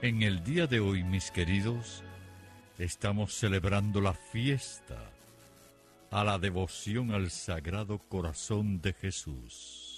En el día de hoy, mis queridos, estamos celebrando la fiesta a la devoción al Sagrado Corazón de Jesús.